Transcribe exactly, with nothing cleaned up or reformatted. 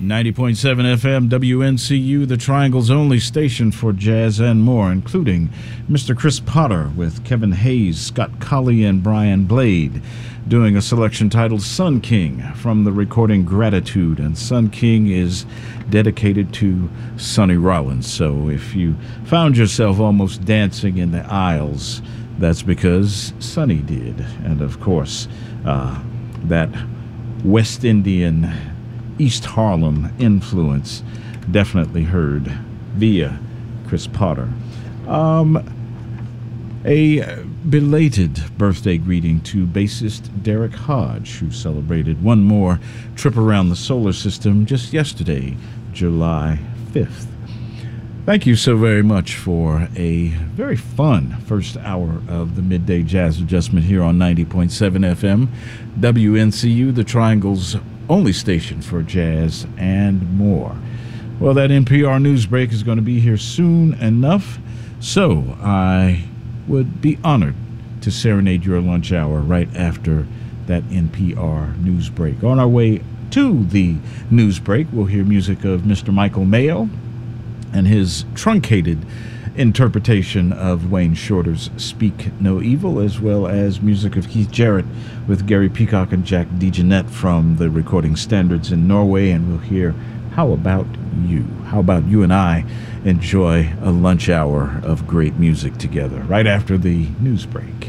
ninety point seven F M W N C U, the Triangle's only station for jazz and more, including Mister Chris Potter with Kevin Hayes, Scott Colley, and Brian Blade, doing a selection titled Sun King from the recording Gratitude. And Sun King is dedicated to Sonny Rollins. So if you found yourself almost dancing in the aisles, that's because Sonny did. And of course, uh, that West Indian, East Harlem influence definitely heard via Chris Potter. Um, a belated birthday greeting to bassist Derek Hodge, who celebrated one more trip around the solar system just yesterday, July fifth. Thank you so very much for a very fun first hour of the Midday Jazz Adjustment here on ninety point seven F M, W N C U, the Triangle's only station for jazz and more. Well, that N P R news break is going to be here soon enough, so I would be honored to serenade your lunch hour right after that N P R news break. On our way to the news break, we'll hear music of Mister Michael Mayo and his truncated interpretation of Wayne Shorter's Speak No Evil, as well as music of Keith Jarrett with Gary Peacock and Jack DeJohnette from the Recording Standards in Norway. And we'll hear How About You? How about you and I enjoy a lunch hour of great music together right after the news break?